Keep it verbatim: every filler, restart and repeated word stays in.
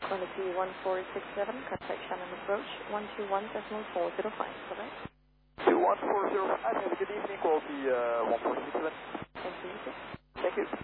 Quality one four six seven, contact Shannon approach one two one decimal four zero five, bye-bye. two one four zero five, have a good evening, quality uh, one four six seven. Thank you, sir. Thank you.